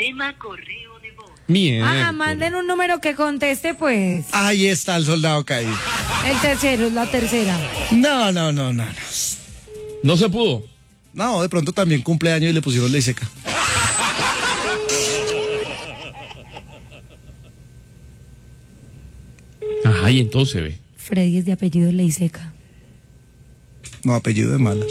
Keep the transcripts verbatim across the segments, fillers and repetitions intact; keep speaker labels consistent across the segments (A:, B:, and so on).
A: Tema correo de voz.
B: Mierda. Ah, manden un número que conteste, pues.
C: Ahí está el soldado caído.
B: El tercero, es la tercera.
C: No, no, no, no. No,
D: ¿No se pudo?
C: No, de pronto también cumpleaños y le pusieron ley seca.
D: Ajá, y entonces ve.
B: Freddy es de apellido Leiseca.
C: No, apellido de mala.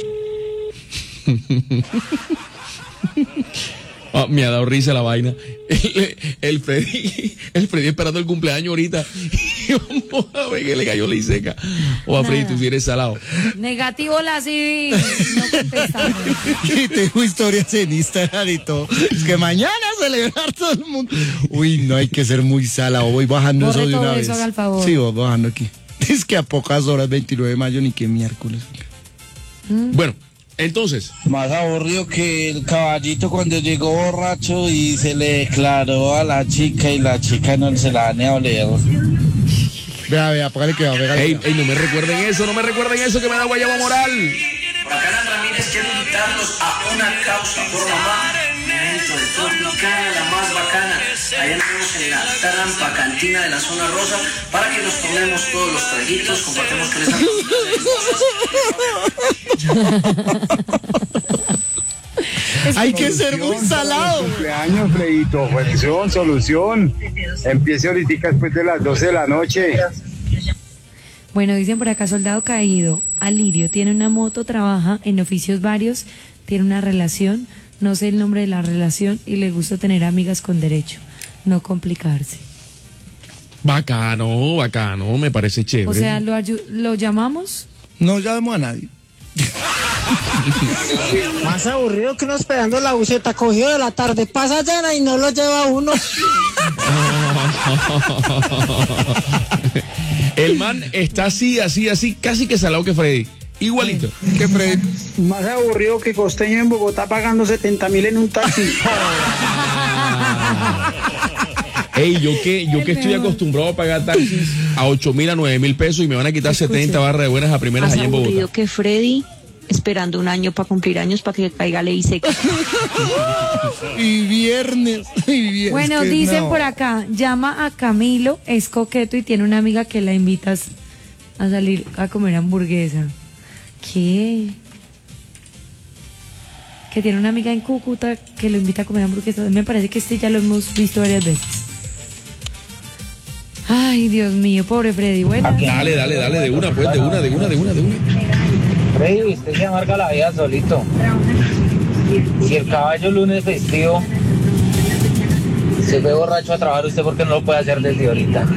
D: Oh, me ha dado risa la vaina. El, el Freddy, el Freddy esperando el cumpleaños ahorita. Y vamos a ver que le cayó ley seca. O a Freddy, tú si eres salado.
B: Negativo la C V. No contestamos.
C: Y tengo historias en Instagram y todo. Es que mañana celebrar todo el mundo. Uy, no hay que ser muy salado. Voy bajando
B: Borre
C: eso de una
B: todo
C: vez.
B: eso, haga el favor.
C: Sí, voy bajando aquí. Es que a pocas horas, veintinueve de mayo, ni qué miércoles.
D: Mm. Bueno. Entonces,
E: más aburrido que el caballito cuando llegó borracho y se le declaró a la chica y la chica no se la han a oler.
C: Vea, vea, póngale que va a pegar.
D: Ey, ey, no me recuerden eso, no me recuerden eso que me da guayaba moral.
F: Por acá Alan Ramírez quiere invitarlos a una causa por mamá, un evento de Tropicana, la más bacana. Allá nos vemos en la Tarampa Cantina de la Zona Rosa para que nos tomemos todos los traguitos, compartemos que les damos
C: Hay que ser muy salado.
G: Cumpleaños, Fredito, solución, solución. Empiece ahorita después de las doce de la noche.
B: Bueno, dicen por acá, soldado caído, Alirio, tiene una moto, trabaja en oficios varios, tiene una relación, no sé el nombre de la relación y le gusta tener amigas con derecho, no complicarse.
D: Bacano, bacano, me parece chévere.
B: O sea, ¿lo, lo llamamos?
C: No llamamos a nadie.
H: Más aburrido que uno esperando la buceta, cogido de la tarde, pasa llena y no lo lleva uno.
D: El man está así, así, así, casi que salado que Freddy. Igualito.
C: Que Freddy.
H: Más aburrido que costeño en Bogotá pagando setenta mil en un taxi.
D: Ey, yo que, yo que estoy acostumbrado a pagar taxis a ocho mil, a nueve mil pesos y me van a quitar Escuche. setenta barras de buenas a primeras allá en Bogotá.
A: Más aburrido que Freddy esperando un año para cumplir años para que caiga ley seca.
C: Y viernes, y viernes.
B: Bueno, dicen no. por acá, llama a Camilo, es coqueto y tiene una amiga que la invitas a salir a comer hamburguesa. ¿Qué? Que tiene una amiga en Cúcuta que lo invita a comer hamburguesa. Me parece que este ya lo hemos visto varias veces. Ay, Dios mío, pobre Freddy. Bueno.
D: Dale, dale, dale, de una, pues, de una, de una, de una, de una.
E: Freddy, usted se amarga la vida solito. Si el caballo lunes festivo se fue borracho a trabajar, ¿usted por qué no lo puede hacer desde ahorita?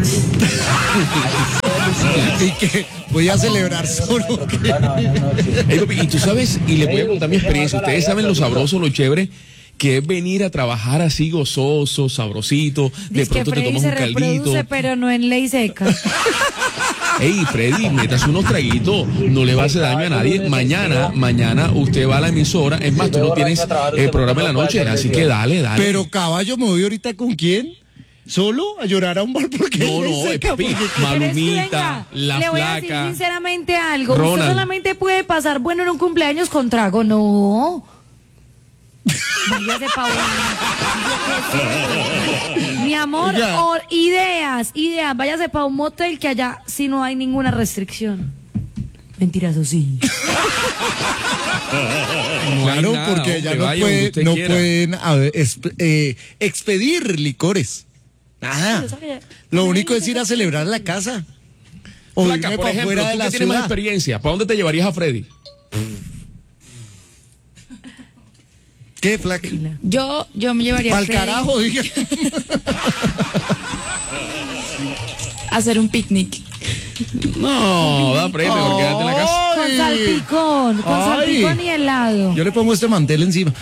C: ¿Y qué? Voy a celebrar solo.
D: Y tú sabes, y le voy a contar mi experiencia, ustedes saben lo sabroso, lo chévere que es venir a trabajar así gozoso, sabrosito, de
B: Dice
D: pronto te tomas un caldito.
B: Pero no en ley seca.
D: Ey, Freddy, métase unos traguitos, no le va a hacer daño a nadie. Mañana, mañana usted va a la emisora, es más, tú no tienes el programa en la noche, así que dale, dale.
C: Pero caballo, ¿me voy ahorita con quién? ¿Solo? ¿A llorar a un bar? Porque
D: no, no, es papi, Malumita, la
B: le voy
D: flaca,
B: a decir sinceramente algo.
D: Ronald.
B: Usted solamente puede pasar bueno en un cumpleaños con trago, no. Váyase pa' un... Mi amor, o ideas, ideas. Váyase para un motel que allá sí no hay ninguna restricción. Mentiras, o sí.
C: No claro, nada, porque allá no, puede, no pueden a ver, exp, eh, expedir licores. Nada. Lo único es ir a celebrar en la casa. O
D: Flaca,
C: irme
D: por
C: para
D: ejemplo,
C: fuera de
D: tú
C: la
D: que tienes
C: ciudad.
D: más experiencia, ¿para dónde te llevarías a Freddy?
C: ¿Qué, flaca?
B: Yo, yo me llevaría
C: Al carajo, dije.
B: Hacer un picnic.
D: No, da premio, oh, quédate en la casa.
B: Con salpicón, con Ay. salpicón y helado.
C: Yo le pongo este mantel encima.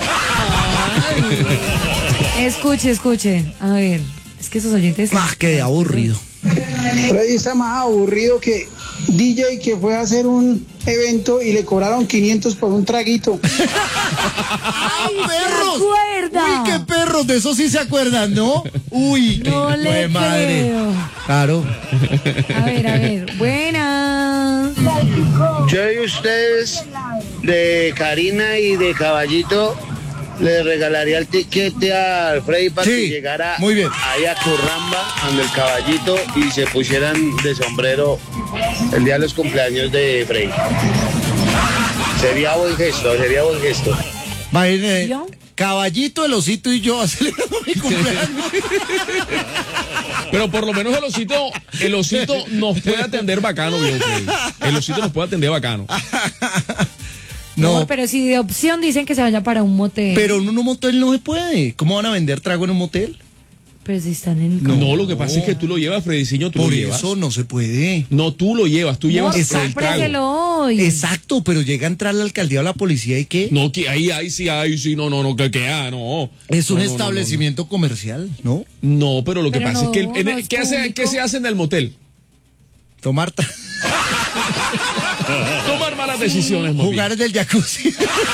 B: Escuche, escuche. A ver, es que esos oyentes...
C: Ah, qué aburrido.
H: Freddy está más aburrido que D J que fue a hacer un evento y le cobraron quinientos por un traguito.
C: ¡Ay, perros! ¡Uy, qué perros! De eso sí se acuerdan, ¿no? ¡Uy,
B: no
C: qué
B: le
C: madre!
B: Creo.
C: Claro.
B: A ver, a ver. Buenas.
E: Yo y ustedes de Karina y de Caballito
G: le regalaría el tiquete a Freddy para
C: Sí,
G: que llegara
C: muy bien.
G: ahí a Curramba, donde el caballito, y se pusieran de sombrero el día de los cumpleaños de Freddy. Sería buen gesto, sería buen gesto.
C: Imagínate,
B: ¿Yo?
C: Caballito, el osito y yo celebrando mi cumpleaños.
D: Pero por lo menos el osito, el osito nos puede atender bacano, viejo Freddy. El osito nos puede atender bacano.
C: No,
B: No, pero si de opción dicen que se vaya para un motel.
C: pero en un motel no se puede. ¿Cómo van a vender trago en un motel?
B: Pero si están en el
D: No,
B: carro.
D: lo que pasa es que tú lo llevas, Frediciño, tú
C: Por
D: lo llevas.
C: eso no se puede.
D: No, tú lo llevas, tú llevas
B: Amor,
D: el trago.
B: cómpreselo hoy.
C: Exacto, pero llega a entrar la alcaldía o la policía y qué.
D: No, que ahí, ahí sí, ahí sí, no, no, no, que, que ah, no.
C: Es un
D: No, no, no,
C: establecimiento comercial, ¿no?
D: No, no, pero lo que
B: Pero
D: pasa es que, el-
B: no,
D: en
B: no
D: el-
B: es
D: ¿qué, hace,
B: público.
D: ¿qué se hace en el motel?
C: Tomar, tra-
D: Tomar malas decisiones, mami.
C: jugar en el jacuzzi.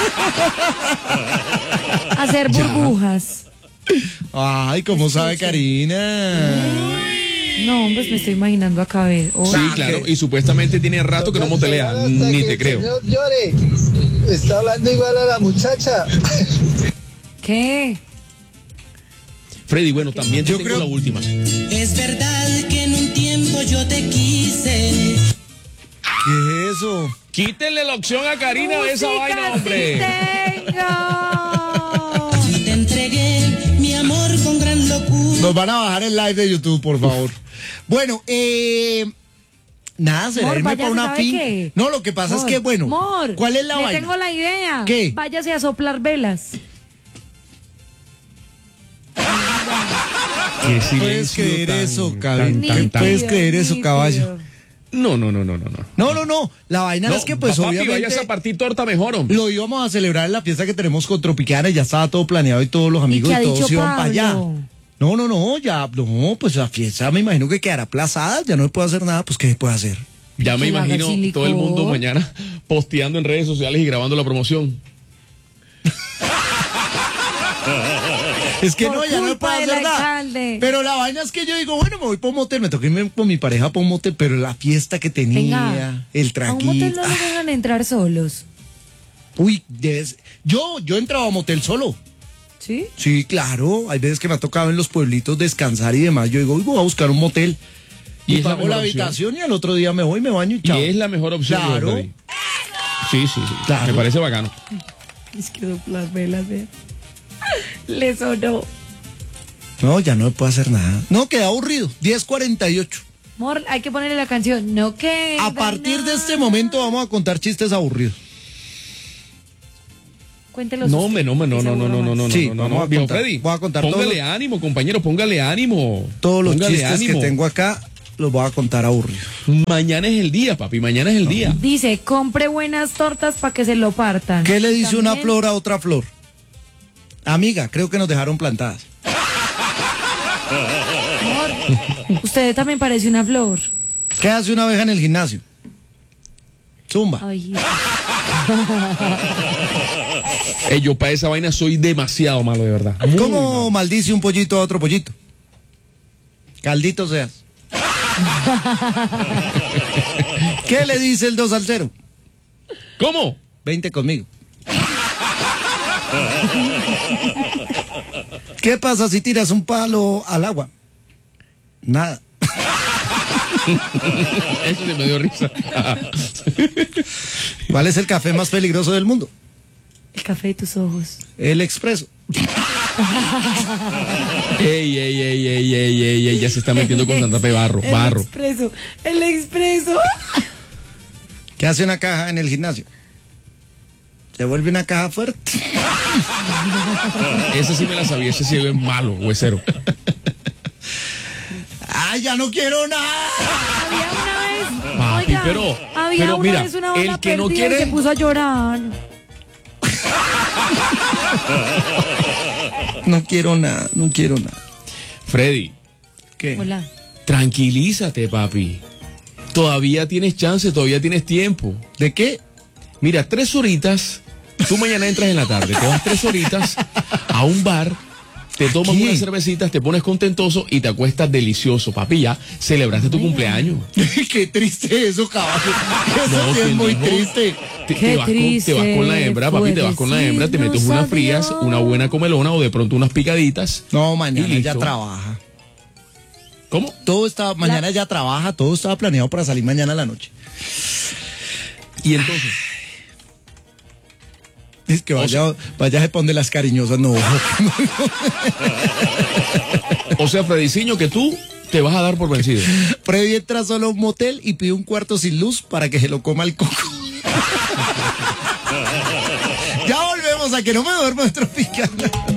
B: Hacer burbujas.
C: Ay, ¿cómo sabe Karina?
B: No, hombre, me estoy imaginando acá a ver. Oh,
D: Sí, claro, y supuestamente tiene rato que no motelea, ni te creo.
H: llore. Está hablando igual a la muchacha.
B: ¿Qué?
D: Freddy, bueno, también te
C: Yo
D: tengo
C: creo-
D: la última.
I: Es verdad que en un tiempo yo te quise.
C: ¿Qué es eso?
D: Quítenle la opción a Karina de esa
B: Música
D: vaina,
B: sí
D: hombre.
B: tengo.
I: Yo te entregué mi amor con gran locura.
C: Nos van a bajar el live de YouTube, por favor. Bueno, eh... Nada, será
B: Mor,
C: irme
B: váyase,
C: para una
B: ¿sabe
C: finca.
B: qué?
C: No, lo que pasa es
B: Mor,
C: que, bueno,
B: Mor,
C: ¿cuál es la
B: le
C: vaina?
B: tengo la idea.
C: ¿Qué?
B: Váyase a soplar velas.
D: ¿Qué
C: puedes
D: silencio
C: creer
D: tan-
C: eso,
D: tan-
C: cabrón?
D: tan- tan-
C: ¿Puedes creer eso, caballo?
D: No, no, no, no, no, no.
C: No, no, no. La vaina
D: No,
C: es que, pues,
D: papi,
C: obviamente...
D: vayas a partir torta mejor, hombre.
C: Lo íbamos a celebrar en la fiesta que tenemos con Tropicana y ya estaba todo planeado y todos los amigos
B: qué
C: y,
B: ha
C: todos
B: dicho
C: iban para allá.
B: Pablo?
C: No, no, no, ya, no, pues la fiesta me imagino que quedará aplazada, ya no se puede hacer nada, pues ¿qué se puede hacer?
D: Ya me
B: Que le haga
D: imagino
B: silicón.
D: todo el mundo mañana posteando en redes sociales y grabando la promoción.
C: Es que
B: Por
C: no, ya no se
B: culpa
C: puede
B: del
C: hacer nada.
B: alcalde.
C: Pero la vaina es que yo digo, bueno, me voy para un motel, me toca irme con mi pareja para un motel, pero la fiesta que tenía,
B: Venga,
C: el
B: a un
C: traguito.
B: motel no lo dejan entrar solos.
C: Uy, debes- yo, yo entraba a motel solo.
B: ¿Sí?
C: Sí, claro, hay veces que me ha tocado en los pueblitos descansar y demás. Yo digo, uy, voy a buscar un motel.
D: Y
C: Y,
D: es la
C: pago
D: mejor
C: la
D: opción.
C: habitación y al otro día me voy, me baño y
D: Y
C: chao.
D: es la mejor opción.
C: Claro.
D: Freddy. Sí, sí, sí.
C: Claro.
D: Me parece bacano.
B: Es que soplar velas, vea. Le sonó.
C: No, ya no me puedo hacer nada. No, queda aburrido. diez cuarenta y ocho.
B: Mor, hay que ponerle la canción. No que.
C: A partir de este momento vamos a contar chistes aburridos.
B: Cuéntelos.
D: No, hombre, no, hombre, no, no, no, no, no, no,
C: Sí,
D: no, no,
C: vamos
D: no.
C: a
D: Viejo
C: contar-
D: Freddy,
C: voy a contar todos
D: póngale
C: los-
D: ánimo, compañero, póngale ánimo.
C: Todos los
D: Póngale
C: chistes
D: ánimo.
C: que tengo acá los voy a contar aburridos.
D: Mañana es el día, papi, mañana es el día.
B: Dice, compre buenas tortas para que se lo partan.
C: ¿Qué le dice una
B: También-
C: flor a otra flor? Amiga, creo que nos dejaron plantadas.
B: Mor, usted también parece una flor.
C: ¿Qué hace una abeja en el gimnasio? Zumba.
B: Ay,
D: Eh, yo para esa vaina soy demasiado malo, de verdad. Muy
C: ¿Cómo
D: malo.
C: maldice un pollito a otro pollito? Caldito seas. ¿Qué le dice el dos al cero?
D: ¿Cómo?
C: Veinte conmigo. ¿Qué pasa si tiras un palo al agua? Nada.
D: Eso se me dio risa.
C: ¿Cuál es el café más peligroso del mundo?
B: el café de tus ojos.
C: El expreso.
D: Ey, ey, ey, ey, ey, ey, ey, ya se está metiendo con tanta pe barro,
B: El
D: barro.
B: expreso, el expreso.
C: ¿Qué hace una caja en el gimnasio? Se vuelve una caja fuerte.
D: Ese sí me la sabía, ese sí es malo, huesero.
C: ¡Ay, ya no quiero nada!
B: Había una vez,
D: Papi,
B: oiga,
D: pero-
B: había
D: pero
B: una
D: mira,
B: vez una
D: el
B: bala
D: que no
B: perdida y
D: quiere-
B: se puso a llorar.
C: No quiero nada, no quiero nada.
D: Freddy,
C: ¿Qué?
B: Hola.
D: tranquilízate, papi. Todavía tienes chance, todavía tienes tiempo.
C: ¿De qué?
D: Mira, tres horitas, tú mañana entras en la tarde, te vas tres horitas a un bar te tomas unas cervecitas, te pones contentoso y te acuestas delicioso, papi, ya celebraste tu cumpleaños.
C: Qué triste eso, caballo. Eso
D: No,
C: sí es
D: ¿quién
C: muy
D: dijo?
C: triste.
D: Te,
B: Qué
D: te vas con, te vas con la hembra, papi, te vas con la hembra, te metes unas frías, una buena comelona o de pronto unas picaditas.
C: No, mañana
D: y
C: ya
D: listo.
C: trabaja.
D: ¿Cómo?
C: Todo estaba, mañana ya trabaja, todo estaba planeado para salir mañana a la noche.
D: Y entonces,
C: Es que vaya,
D: O sea-
C: vaya a poner las cariñosas, no.
D: o sea, Frediciño, que tú te vas a dar por vencido.
C: Freddy entra solo a un motel y pide un cuarto sin luz para que se lo coma el coco. Ya volvemos a que no me duermo de Tropicana.